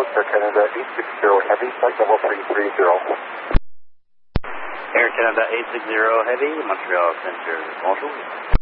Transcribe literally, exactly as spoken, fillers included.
Air Canada eight six zero Heavy, flight level three three zero. Air Canada eight six zero Heavy, Montreal Center, bonjour.